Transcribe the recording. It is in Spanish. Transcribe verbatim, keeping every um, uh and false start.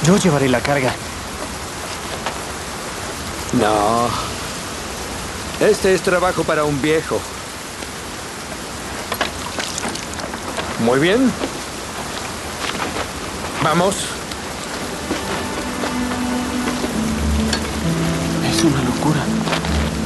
Yo llevaré la carga. No. Este es trabajo para un viejo. Muy bien. Vamos. Es una locura.